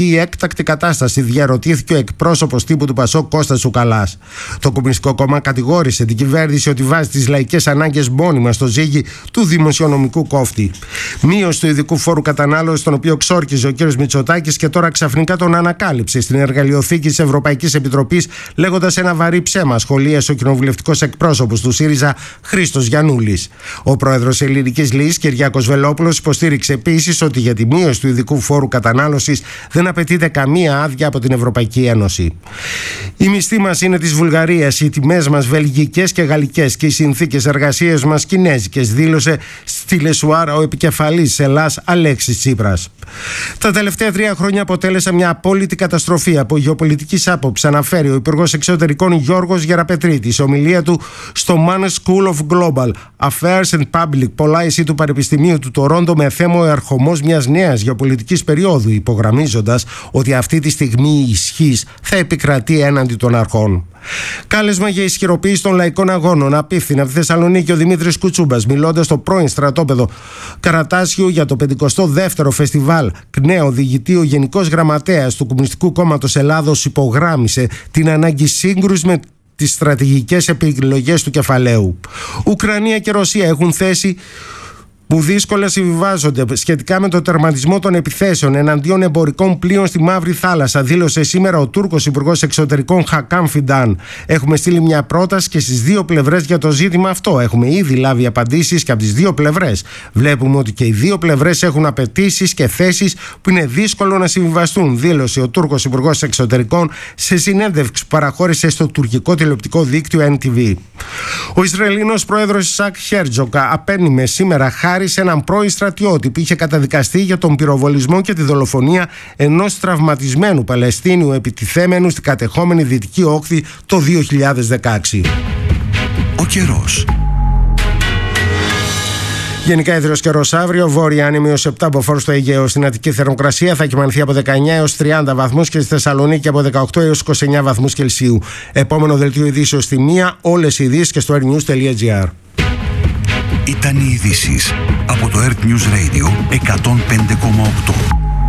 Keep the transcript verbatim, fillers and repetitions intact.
η έκτακτη κατάσταση, διαρωτήθηκε ο εκπρόσωπος τύπου του Πασόκ Κώστας Τσουκαλάς. Το Κομμουνιστικό Κόμμα κατηγόρησε την κυβέρνηση ότι βάζει τις λαϊκές ανάγκες μόνιμα στο ζύγι του δημοσιονομικού κόφτη. Μείωση του ειδικού φόρου κατανάλωσης, τον οποίο ξόρκιζε ο κ. Μητσοτάκης και τώρα ξαφνικά τον ανακάλυψε στην εργαλειοθήκη της Ευρωπαϊκής Επιτροπής, λέγοντας ένα βαρύ ψέμα, σχολίασε ο κοινοβουλευτικός εκπρόσωπος του ΣΥΡΙΖΑ Χρήστος Γιαννούλης. Ο πρόεδρος Ελληνικής Λύσης Κυριάκος Βελόπουλος υποστήριξε επίσης ότι για τη μείωση του ειδικού φόρου κατανάλωσης δεν απαιτείται καμία άδεια από την Ευρωπαϊκή Ένωση. Οι μισθοί μας είναι της Βουλγαρίας, οι τιμές μας βελγικές και γαλλικές και οι συνθήκες εργασίας μας κινέζικες, δήλωσε στη Λεσουάρα ο επικεφαλής Ελλάς Αλέξης Τσίπρας. Τα τελευταία τρία χρόνια αποτέλεσαν μια απόλυτη καταστροφή από γεωπολιτικής άποψης, αναφέρει ο Υπουργός Εξωτερικών Γιώργος Γεραπετρίτης σε ομιλία του στο Man School of Global Affairs and Public Policy του Πανεπιστημίου του Τορόντο με θέμα ο ερχομός μιας νέας γεωπολιτικής περίοδου, υπογραμμίζοντας ότι αυτή τη στιγμή η ισχύς θα επικρατεί έναντι των αρχών. Κάλεσμα για ισχυροποίηση των λαϊκών αγώνων απίφθηνε από τη Θεσσαλονίκη ο Δημήτρης Κουτσούμπας, μιλώντας στο πρώην στρατόπεδο Καρατάσιου για το πενηκοστό δεύτερο φεστιβάλ ΚΝΕ. Ο ο Γενικός Γραμματέας του Κομμουνιστικού Κόμματος Ελλάδος υπογράμμισε την ανάγκη σύγκρουσης με τις στρατηγικές επιλογές του κεφαλαίου. Ουκρανία και Ρωσία έχουν θέση που δύσκολα συμβιβάζονται σχετικά με το τερματισμό των επιθέσεων εναντίον εμπορικών πλοίων στη Μαύρη Θάλασσα, δήλωσε σήμερα ο Τούρκος Υπουργός Εξωτερικών Χακάν Φιντάν. Έχουμε στείλει μια πρόταση και στις δύο πλευρές για το ζήτημα αυτό. Έχουμε ήδη λάβει απαντήσεις και από τις δύο πλευρές. Βλέπουμε ότι και οι δύο πλευρές έχουν απαιτήσεις και θέσεις που είναι δύσκολο να συμβιβαστούν, δήλωσε ο Τούρκος Υπουργός Εξωτερικών σε συνέντευξη που παραχώρησε στο τουρκικό τηλεοπτικό δίκτυο Εν Τι Βι. Ο Ισραηλινός πρόεδρος Ισακ Χέρτζοκα απένιμε σήμερα χάρη σε έναν πρώην στρατιώτη που είχε καταδικαστεί για τον πυροβολισμό και τη δολοφονία ενός τραυματισμένου Παλαιστίνιου επιτιθέμενου στην κατεχόμενη Δυτική Όχθη το δύο χιλιάδες δεκαέξι. Ο καιρός. Γενικά ιδρύος καιρός αύριο, βόρεια άνεμη έως επτά μποφόρ στο Αιγαίο. Στην Αττική θερμοκρασία θα κυμανθεί από δεκαεννιά έως τριάντα βαθμούς και στη Θεσσαλονίκη από δεκαοκτώ έως είκοσι εννιά βαθμούς Κελσίου. Επόμενο δελτίο ειδήσεως στη μία, όλες οι ειδήσεις και στο airnews τελεία gr. Ήταν οι ειδήσεις από το Earth News Radio εκατόν πέντε κόμμα οκτώ.